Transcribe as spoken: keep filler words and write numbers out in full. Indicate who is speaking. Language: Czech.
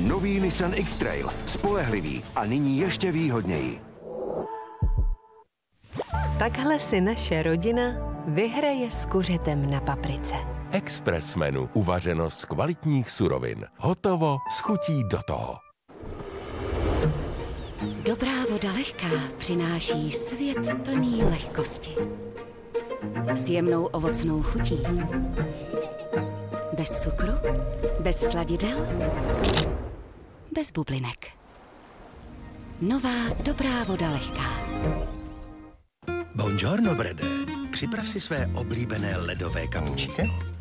Speaker 1: Nový Nissan X-Trail. Spolehlivý a nyní ještě výhodněji.
Speaker 2: Takhle si naše rodina vyhraje s kuřetem na paprice.
Speaker 3: Express menu. Uvařeno z kvalitních surovin. Hotovo s chutí do toho.
Speaker 4: Dobrá voda lehká přináší svět plný lehkosti. S jemnou ovocnou chutí. Bez cukru, bez sladidel, bez bublinek. Nová dobrá voda lehká.
Speaker 5: Buongiorno, Brede. Připrav si své oblíbené ledové kapučíno.